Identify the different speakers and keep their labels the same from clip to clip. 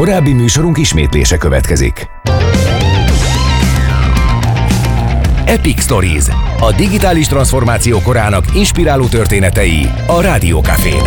Speaker 1: Korábbi műsorunk ismétlése következik. Epic Stories, a digitális transformáció korának inspiráló történetei a Rádió Cafén.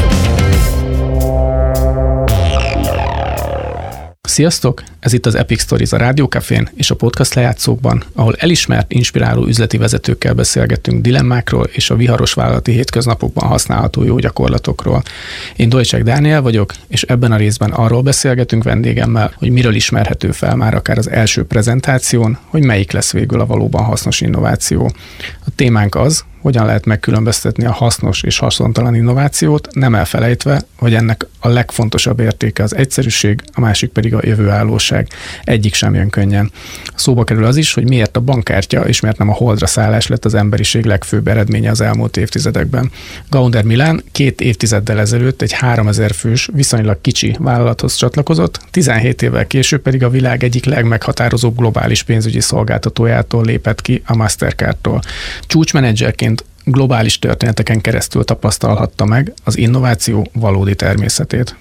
Speaker 2: Sziasztok! Ez itt az Epic Stories a Rádió Cafén és a podcast lejátszókban, ahol elismert, inspiráló üzleti vezetőkkel beszélgetünk dilemmákról és a viharos vállalati hétköznapokban használható jó gyakorlatokról. Én Dolcsek Dániel vagyok, és ebben a részben arról beszélgetünk vendégemmel, hogy miről ismerhető fel már akár az első prezentáción, hogy melyik lesz végül a valóban hasznos innováció. A témánk az, hogyan lehet megkülönböztetni a hasznos és haszontalan innovációt, nem elfelejtve, hogy ennek a legfontosabb értéke az egyszerűség, a másik pedig a jövőállóság. Egyik sem jön könnyen. Szóba kerül az is, hogy miért a bankkártya és miért nem a holdra szállás lett az emberiség legfőbb eredménye az elmúlt évtizedekben. Gaunder Milán 2 évtizeddel ezelőtt egy 3000 fős, viszonylag kicsi vállalathoz csatlakozott, 17 évvel később pedig a világ egyik legmeghatározóbb globális pénzügyi szolgáltatójától lépett ki, a Mastercardtól. Csúcsmenedzserként globális történeteken keresztül tapasztalhatta meg az innováció valódi természetét.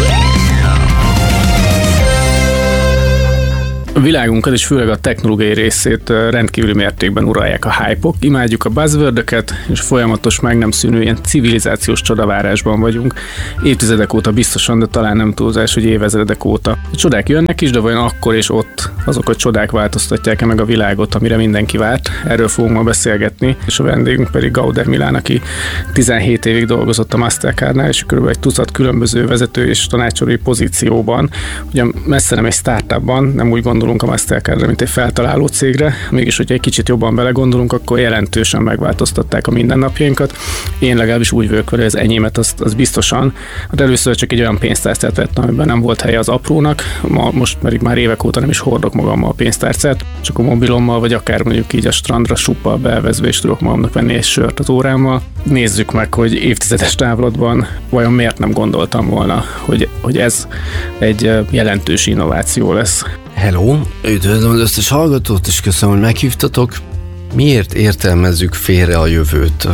Speaker 2: A világunkat és főleg a technológiai részét rendkívüli mértékben uralják a hype-ok, imádjuk a buzzword-öket, és folyamatos meg nem szűnő ilyen civilizációs csodavárásban vagyunk. Évtizedek óta biztosan, de talán nem túlzás, hogy évezredek óta. A csodák jönnek is, de vajon akkor és ott azok a csodák változtatják-e meg a világot, amire mindenki várt? Erről fogunk ma beszélgetni, és a vendégünk pedig Gaunder Milán, aki 17 évig dolgozott a Mastercardnál, és kb. Egy tucat különböző vezető és tanácsadói pozícióban. Ugye messze nem egy startupban, nem úgy gondolunk a Mastercardra, mint egy feltaláló cégre, mégis, hogyha egy kicsit jobban belegondolunk, akkor jelentősen megváltoztatták a mindennapjainkat. Én legalábbis úgy vagyok vele, hogy az enyémet az biztosan. Hát először csak egy olyan pénztárcát vettem, amiben nem volt helye az aprónak, most pedig már évek óta nem is hordok magammal a pénztárcát, csak a mobilommal, vagy akár mondjuk így a strandra suppal bevezve, és tudok magamnak venni egy sört az órámmal. Nézzük meg, hogy évtizedes távlatban vajon miért nem gondoltam volna, hogy ez egy jelentős innováció lesz.
Speaker 3: Hello, üdvözlöm az összes hallgatót, és köszönöm, hogy meghívtatok. Miért értelmezzük félre a jövőt?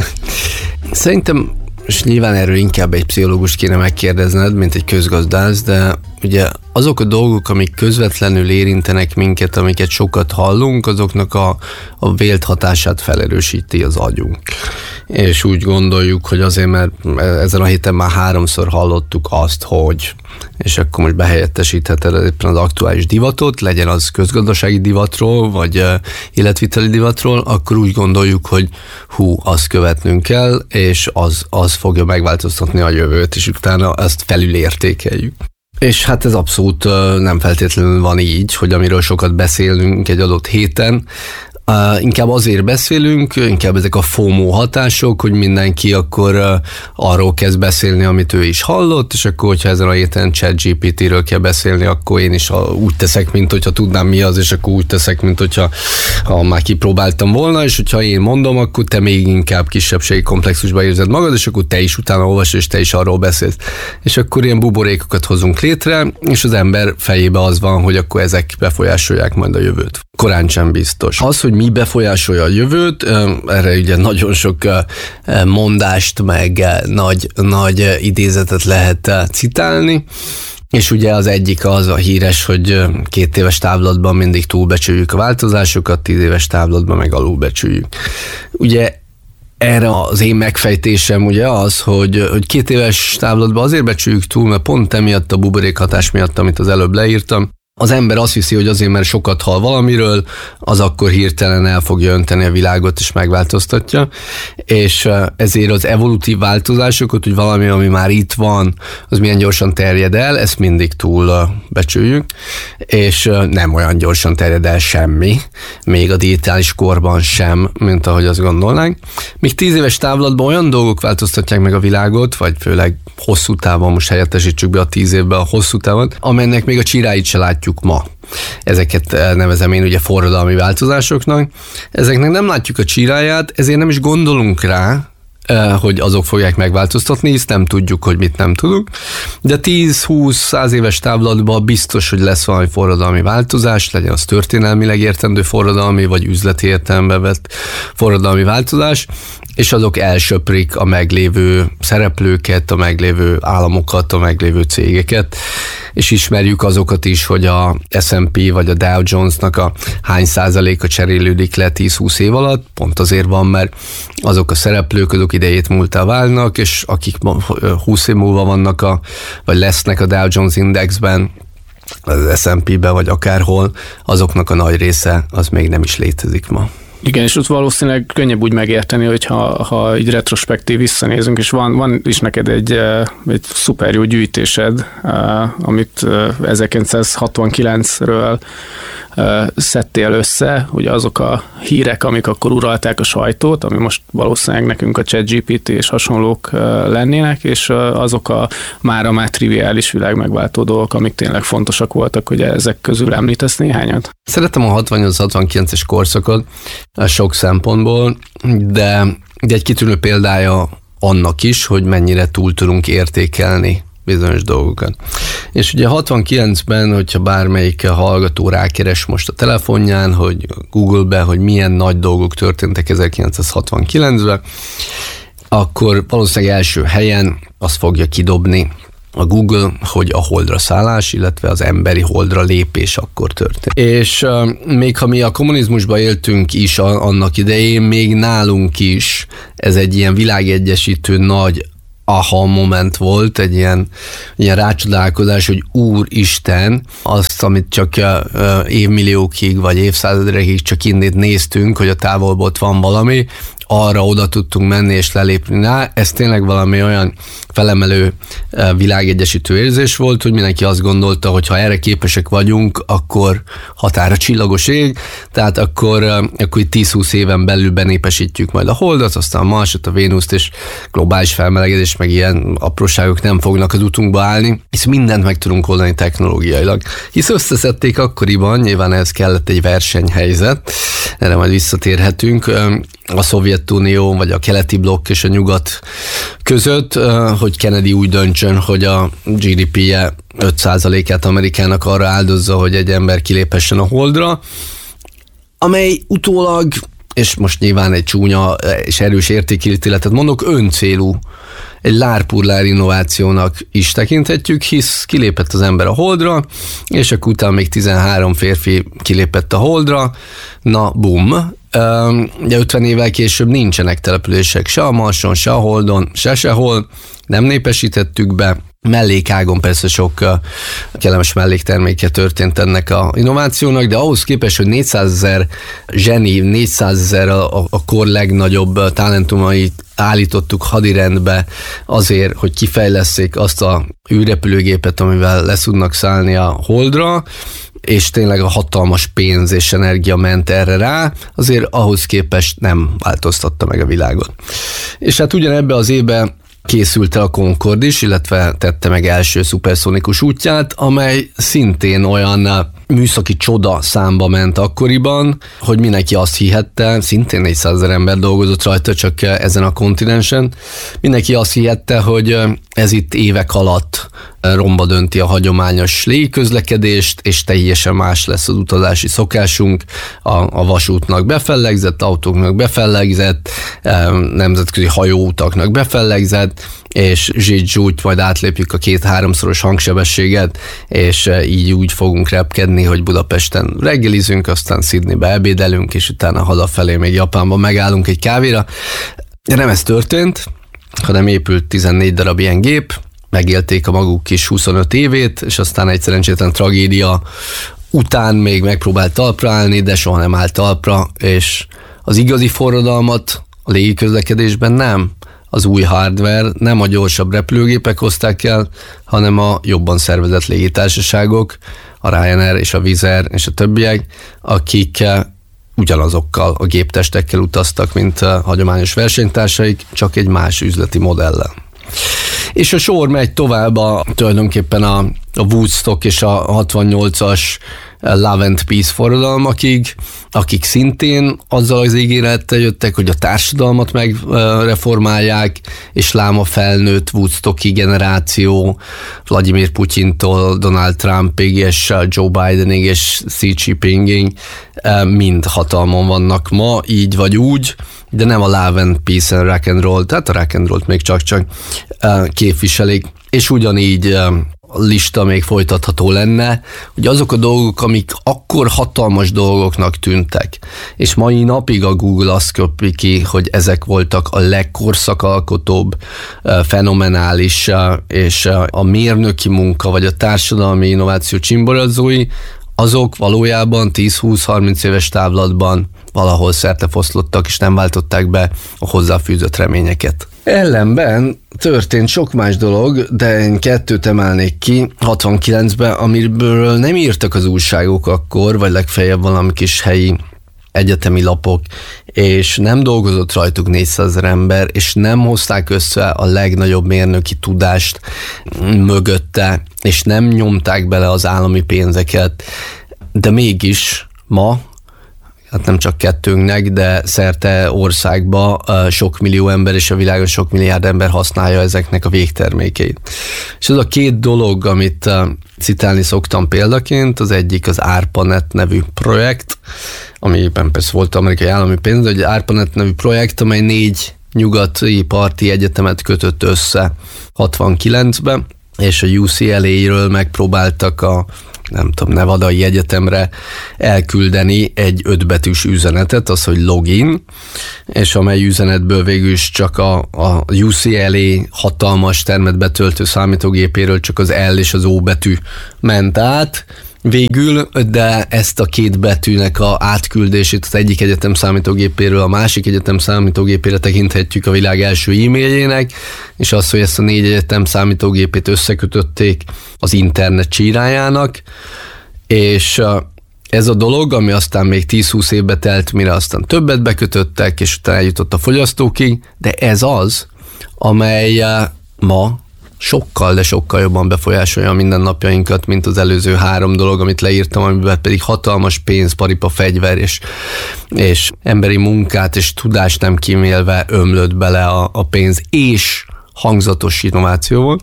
Speaker 3: Szerintem, és nyilván erről inkább egy pszichológust kéne megkérdezned, mint egy közgazdász, de ugye azok a dolgok, amik közvetlenül érintenek minket, amiket sokat hallunk, azoknak a vélt hatását felerősíti az agyunk. És úgy gondoljuk, hogy azért, mert ezen a héten már 3-szor hallottuk azt, hogy, és akkor most behelyettesítheted éppen az aktuális divatot, legyen az közgazdasági divatról, vagy életviteli divatról, akkor úgy gondoljuk, hogy azt követnünk kell, és az fogja megváltoztatni a jövőt, és utána ezt felülértékeljük. És hát ez abszolút nem feltétlenül van így, hogy amiről sokat beszélünk egy adott héten, inkább azért beszélünk, inkább ezek a FOMO hatások, hogy mindenki akkor arról kezd beszélni, amit ő is hallott, és akkor, hogyha ezen a héten ChatGPT-ről kell beszélni, akkor én is úgy teszek, mint hogyha tudnám mi az, és akkor úgy teszek, mint hogyha már kipróbáltam volna, és hogyha én mondom, akkor te még inkább kisebbségi komplexusba érzed magad, és akkor te is utána olvasd, és te is arról beszélsz. És akkor ilyen buborékokat hozunk létre, és az ember fejébe az van, hogy akkor ezek befolyásolják majd a jövőt. Korán sem biztos. Az, hogy mi befolyásolja a jövőt, erre ugye nagyon sok mondást, meg nagy idézetet lehet citálni, és ugye az egyik az a híres, hogy 2 éves távlatban mindig túlbecsüljük a változásokat, 10 éves távlatban meg alulbecsüljük. Ugye erre az én megfejtésem ugye az, hogy 2 éves távlatban azért becsüljük túl, mert pont emiatt a buborékhatás miatt, amit az előbb leírtam, az ember azt hiszi, hogy azért, mert sokat hall valamiről, az akkor hirtelen el fogja önteni a világot, és megváltoztatja, és ezért az evolutív változásokat, hogy valami, ami már itt van, az milyen gyorsan terjed el, ezt mindig túl becsüljük, és nem olyan gyorsan terjed el semmi, még a digitális korban sem, mint ahogy azt gondolnánk. Míg 10 éves távlatban olyan dolgok változtatják meg a világot, vagy főleg hosszú távon, most helyettesítsük be a 10 évbe a hosszú távot, amelynek még a csiráit se látjuk ma. Ezeket nevezem én ugye forradalmi változásoknak. Ezeknek nem látjuk a csiráját, ezért nem is gondolunk rá, hogy azok fogják megváltoztatni, hisz nem tudjuk, hogy mit nem tudunk. De 10-20-100 éves távlatban biztos, hogy lesz valami forradalmi változás, legyen az történelmileg értendő forradalmi, vagy üzleti értelembe vett forradalmi változás, és azok elsöprik a meglévő szereplőket, a meglévő államokat, a meglévő cégeket. és ismerjük azokat is, hogy a S&P vagy a Dow Jonesnak a hány százaléka cserélődik le 10-20 év alatt, pont azért van, mert azok a szereplők, azok idejét múltá válnak, és akik 20 év múlva vannak vagy lesznek a Dow Jones Indexben, az S&P-be vagy akárhol, azoknak a nagy része az még nem is létezik ma.
Speaker 2: Igen, és ott valószínűleg könnyebb úgy megérteni, hogyha így retrospektív visszanézünk, és van is neked egy szuper jó gyűjtésed, amit 1969-ről szedtél össze, ugye azok a hírek, amik akkor uralták a sajtót, ami most valószínűleg nekünk a ChatGPT és hasonlók lennének, és azok a már triviális világ megváltó dolgok, amik tényleg fontosak voltak, hogy ezek közül említesz néhányat?
Speaker 3: Szeretem a 68-69-es korszakot sok szempontból, de egy kitűnő példája annak is, hogy mennyire túl tudunk értékelni bizonyos dolgokat. És ugye 69-ben, hogyha bármelyik hallgató rákeres most a telefonján, hogy Google-be, hogy milyen nagy dolgok történtek 1969-ben, akkor valószínűleg első helyen azt fogja kidobni a Google, hogy a holdra szállás, illetve az emberi holdra lépés akkor történt. És még ha mi a kommunizmusban éltünk is annak idején, még nálunk is ez egy ilyen világegyesítő nagy aha moment volt, egy ilyen rácsodálkozás, hogy Úristen, azt, amit csak évmilliókig vagy évszázadokig csak innét néztünk, hogy a távolból ott van valami, arra oda tudtunk menni és lelépni rá. Ez tényleg valami olyan felemelő világegyesítő érzés volt, hogy mindenki azt gondolta, hogy ha erre képesek vagyunk, akkor határa csillagos ég, tehát akkor 10-20 éven belül benépesítjük majd a Holdat, aztán a Marsot, a Vénuszt, és globális felmelegedés, meg ilyen apróságok nem fognak az utunkba állni, hisz mindent meg tudunk oldani technológiailag. Hisz összeszedték akkoriban, nyilván ehhez kellett egy versenyhelyzet, erre majd visszatérhetünk, a Szovjetunió, vagy a keleti blokk és a nyugat között, hogy Kennedy úgy döntsön, hogy a GDP-je 5%-át Amerikának arra áldozza, hogy egy ember kiléphessen a Holdra, amely utólag, és most nyilván egy csúnya és erős értékítéletet mondok, öncélú, egy lárpurlár innovációnak is tekinthetjük, hisz kilépett az ember a Holdra, és akkor utána még 13 férfi kilépett a Holdra, na bum. Ugye 50 évvel később nincsenek települések se a Marson, se a Holdon, sehol, nem népesítettük be. Mellékágon persze sok kellemes mellékterméke történt ennek a innovációnak, de ahhoz képest, hogy 400 000 zseni, 400 000 a kor legnagyobb talentumait állítottuk hadirendbe azért, hogy kifejlesszék azt a űrrepülőgépet, amivel le tudnak szállni a Holdra, és tényleg a hatalmas pénz és energia ment erre rá, azért ahhoz képest nem változtatta meg a világot. És hát ugyanebben az évben készült el a Concorde is, illetve tette meg első szuperszonikus útját, amely szintén olyan műszaki csoda számba ment akkoriban, hogy mindenki azt hihette, szintén 400 000 ember dolgozott rajta csak ezen a kontinensen, mindenki azt hihette, hogy ez itt évek alatt romba dönti a hagyományos légiközlekedést, és teljesen más lesz az utazási szokásunk, a vasútnak befellegzett, autóknak befellegzett, nemzetközi hajóutaknak befellegzett, és zsígy-zsúgy, majd átlépjük a 2-3-szoros hangsebességet, és így úgy fogunk repkedni, hogy Budapesten reggelizünk, aztán Sydneybe ebédelünk, és utána hazafelé még Japánban megállunk egy kávéra. De nem ez történt, hanem épült 14 darab ilyen gép, megélték a maguk kis 25 évét, és aztán egy szerencsétlen tragédia után még megpróbált talpra állni, de soha nem állt talpra, és az igazi forradalmat a légiközlekedésben nem az új hardware, nem a gyorsabb repülőgépek hozták el, hanem a jobban szervezett légitársaságok, a Ryanair és a Wizz Air és a többiek, akik ugyanazokkal a géptestekkel utaztak, mint a hagyományos versenytársaik, csak egy más üzleti modellel. És a sor megy tovább tulajdonképpen a Woodstock és a 68-as Love and Peace forradalmakig, akik szintén azzal az ígérettel jöttek, hogy a társadalmat megreformálják, és lám a felnőtt Woodstocki generáció, Vladimir Putyintól Donald Trumpig, és Joe Bidenig, és Xi Jinpingig mind hatalmon vannak ma, így vagy úgy, de nem a Love and Peace and Rock and Roll, tehát a rock and rollt még csak képviselik, és ugyanígy lista még folytatható lenne, hogy azok a dolgok, amik akkor hatalmas dolgoknak tűntek, és mai napig a Google azt köpi ki, hogy ezek voltak a legkorszakalkotóbb, fenomenális, és a mérnöki munka, vagy a társadalmi innováció csimborázói, azok valójában 10-20-30 éves távlatban valahol szertefoszlottak, és nem váltották be a hozzáfűzött reményeket. Ellenben történt sok más dolog, de én 2 emelnék ki 69-ben, amiről nem írtak az újságok akkor, vagy legfeljebb valami kis helyi egyetemi lapok, és nem dolgozott rajtuk 400 000 ember, és nem hozták össze a legnagyobb mérnöki tudást mögötte, és nem nyomták bele az állami pénzeket, de mégis ma, hát nem csak kettőnknek, de szerte országba sok millió ember és a világon sok milliárd ember használja ezeknek a végtermékeit. És ez a 2 dolog, amit citálni szoktam példaként, az egyik az ARPANET nevű projekt, amiben persze volt amerikai állami pénz, de egy ARPANET nevű projekt, amely 4 nyugati parti egyetemet kötött össze 69-ben, és a UCLA-ről megpróbáltak a Nevadai Egyetemre elküldeni egy 5 betűs üzenetet, az, hogy login, és amely üzenetből végül is csak a UCLA hatalmas termetbetöltő számítógépéről csak az L és az O betű ment át, végül, de ezt a 2 betűnek a átküldését az egyik egyetem számítógépéről a másik egyetem számítógépére tekinthetjük a világ első e-mailjének, és az, hogy ezt a 4 egyetem számítógépét összekötötték az internet csírájának, és ez a dolog, ami aztán még 10-20 évbe telt, mire aztán többet bekötöttek, és utána eljutott a fogyasztókig, de ez az, amely ma sokkal, de sokkal jobban befolyásolja a mindennapjainkat, mint az előző 3 dolog, amit leírtam, amiben pedig hatalmas pénz, paripa, fegyver és emberi munkát és tudást nem kímélve ömlött bele a pénz és hangzatos innováció volt.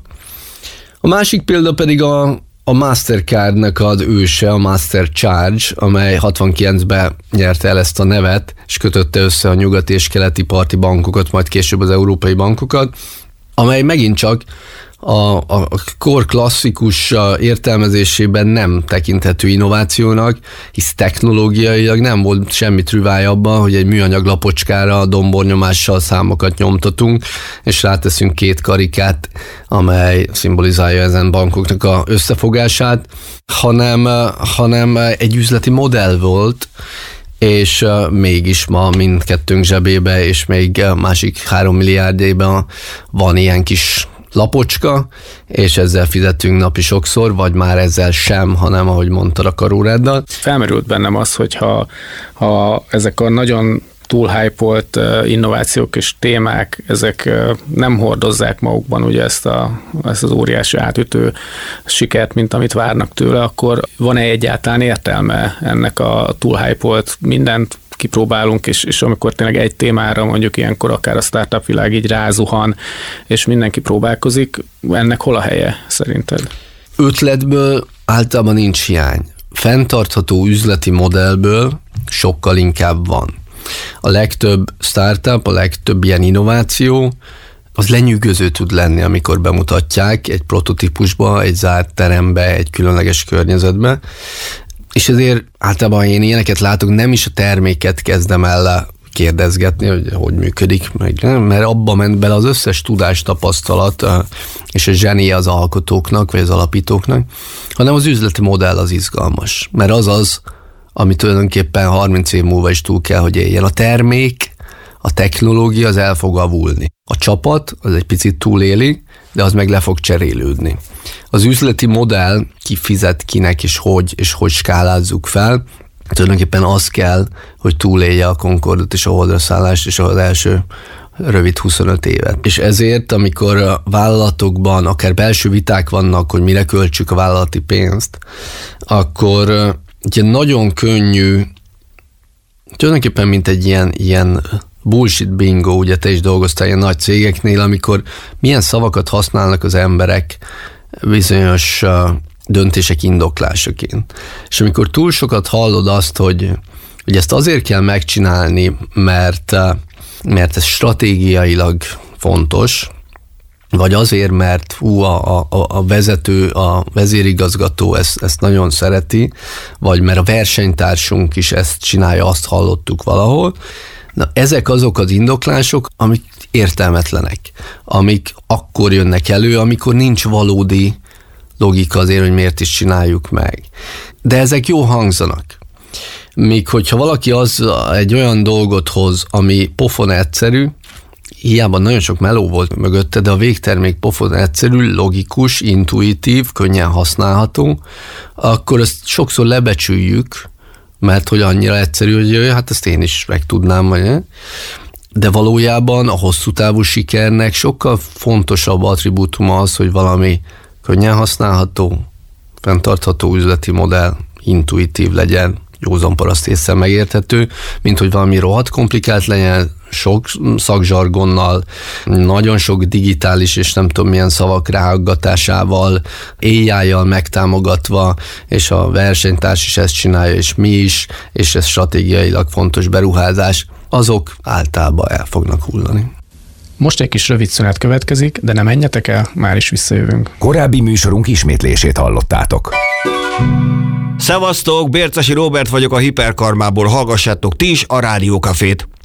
Speaker 3: A másik példa pedig a Mastercardnak az őse, a Master Charge, amely 69-ben nyerte el ezt a nevet, és kötötte össze a nyugati és keleti parti bankokat, majd később az európai bankokat, amely megint csak a kor klasszikus értelmezésében nem tekinthető innovációnak, hisz technológiailag nem volt semmi trüvája abban, hogy egy műanyag lapocskára dombornyomással számokat nyomtatunk, és ráteszünk 2 karikát, amely szimbolizálja ezen bankoknak a összefogását, hanem egy üzleti modell volt, és mégis ma mindkettőnk zsebébe, és még másik 3 milliárdjében van ilyen kis lapocska, és ezzel fizetünk napi sokszor, vagy már ezzel sem, hanem ahogy mondtad a karóráddal.
Speaker 2: Felmerült bennem az, hogy ha ezek a nagyon túlhypolt innovációk és témák, ezek nem hordozzák magukban ugye ezt az óriási átütő sikert, mint amit várnak tőle, akkor van-e egyáltalán értelme ennek a túlhypolt mindent kipróbálunk, és amikor tényleg egy témára mondjuk ilyenkor akár a startup világ így rázuhan, és mindenki próbálkozik, ennek hol a helye szerinted?
Speaker 3: Ötletből általában nincs hiány. Fenntartható üzleti modellből sokkal inkább van. A legtöbb startup, a legtöbb ilyen innováció, az lenyűgöző tud lenni, amikor bemutatják egy prototípusba, egy zárt terembe, egy különleges környezetbe, és ezért általában, ha én ilyeneket látok, nem is a terméket kezdem el kérdezgetni, hogy működik, mert abba ment bele az összes tudás, tapasztalat és a zsenie az alkotóknak, vagy az alapítóknak, hanem az üzleti modell az izgalmas, mert az, ami tulajdonképpen 30 év múlva is túl kell, hogy éljen. A termék, a technológia az el fog avulni. A csapat az egy picit túléli, de az meg le fog cserélődni. Az üzleti modell ki fizet kinek és hogy skálázzuk fel, tulajdonképpen az kell, hogy túlélje a Concordot és a Holdra-szállást és az első rövid 25 évet. És ezért, amikor a vállalatokban akár belső viták vannak, hogy mire költsük a vállalati pénzt, akkor ugye nagyon könnyű, tulajdonképpen mint egy ilyen bullshit bingo, ugye te is dolgoztál ilyen nagy cégeknél, amikor milyen szavakat használnak az emberek bizonyos döntések indoklásaként. És amikor túl sokat hallod azt, hogy ezt azért kell megcsinálni, mert ez stratégiailag fontos, vagy azért, mert a vezető, a vezérigazgató ezt nagyon szereti, vagy mert a versenytársunk is ezt csinálja, azt hallottuk valahol. Na, ezek azok az indoklások, amik értelmetlenek, amik akkor jönnek elő, amikor nincs valódi logika azért, hogy miért is csináljuk meg. De ezek jó hangzanak. Míg hogyha valaki az egy olyan dolgot hoz, ami pofon egyszerű, hiába nagyon sok meló volt mögötte, de a végtermék pofon egyszerű, logikus, intuitív, könnyen használható, akkor ezt sokszor lebecsüljük, mert hogy annyira egyszerű, hogy hát ezt én is meg tudnám, de valójában a hosszú távú sikernek sokkal fontosabb attribútuma az, hogy valami könnyen használható, fenntartható üzleti modell, intuitív legyen, józan paraszt ésszel megérthető, mint hogy valami rohadt komplikált legyen, sok szakzsargonnal, nagyon sok digitális és nem tudom milyen szavak ráaggatásával, AI-jal megtámogatva, és a versenytárs is ezt csinálja, és mi is, és ez stratégiailag fontos beruházás, azok általában el fognak hullani.
Speaker 2: Most egy kis rövid szünet következik, de ne menjetek el, már is visszajövünk.
Speaker 1: Korábbi műsorunk ismétlését hallottátok.
Speaker 4: Szevasztok, Bércesi Róbert vagyok a Hiperkarmából, hallgassátok ti is a Rádiókafét.